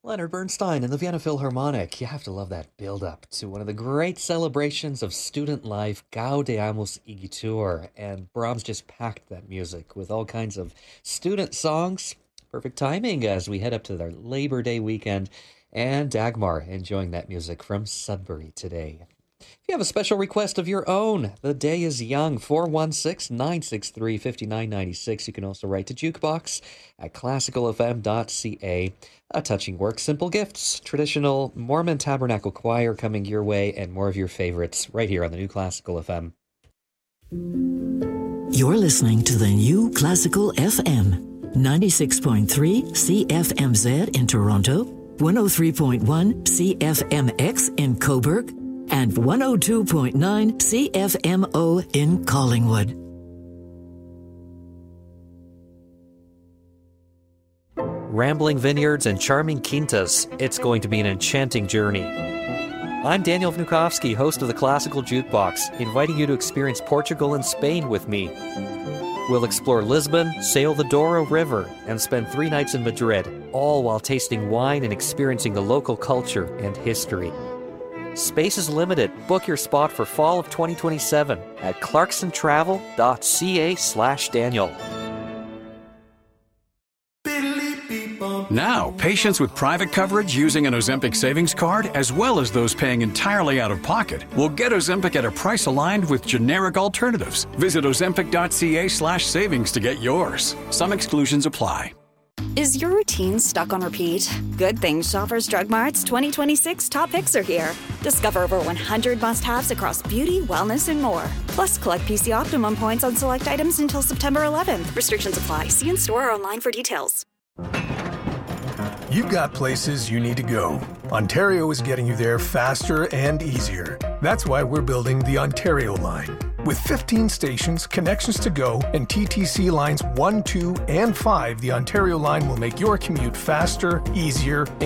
Leonard Bernstein and the Vienna Philharmonic. You have to love that build-up to one of the great celebrations of student life, Gaudeamus Igitur. And Brahms just packed that music with all kinds of student songs. Perfect timing as we head up to their Labor Day weekend. And Dagmar enjoying that music from Sudbury today. If you have a special request of your own, the day is young, 416-963-5996. You can also write to Jukebox at classicalfm.ca. A touching work, simple gifts, traditional Mormon Tabernacle Choir coming your way, and more of your favorites right here on the New Classical FM. You're listening to the New Classical FM, 96.3 CFMZ in Toronto, 103.1 CFMX in Cobourg, and 102.9 CFMO in Collingwood. Rambling vineyards and charming quintas, it's going to be an enchanting journey. I'm Daniel Vnukovsky, host of the Classical Jukebox, inviting you to experience Portugal and Spain with me. We'll explore Lisbon, sail the Douro River, and spend 3 nights in Madrid, all while tasting wine and experiencing the local culture and history. Space is limited. Book your spot for fall of 2027 at clarksontravel.ca/Daniel. Now, patients with private coverage using an Ozempic savings card, as well as those paying entirely out of pocket, will get Ozempic at a price aligned with generic alternatives. Visit ozempic.ca/savings to get yours. Some exclusions apply. Is your routine stuck on repeat? Good thing Shoppers Drug Mart's 2026 top picks are here. Discover over 100 must-haves across beauty, wellness, and more. Plus, collect PC Optimum points on select items until September 11th. Restrictions apply. See in-store or online for details. You've got places you need to go. Ontario is getting you there faster and easier. That's why we're building the Ontario Line. With 15 stations, connections to go, and TTC lines 1, 2, and 5, the Ontario Line will make your commute faster, easier,